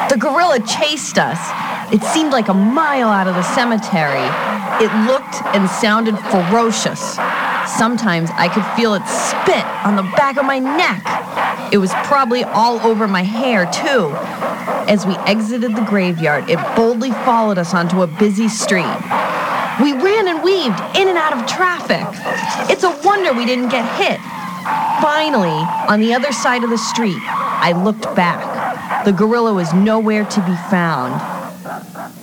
The gorilla chased us. It seemed like a mile out of the cemetery. It looked and sounded ferocious. Sometimes I could feel it spit on the back of my neck. It was probably all over my hair, too. As we exited the graveyard, it boldly followed us onto a busy street. We ran and weaved in and out of traffic. It's a wonder we didn't get hit. Finally, on the other side of the street, I looked back. The gorilla was nowhere to be found.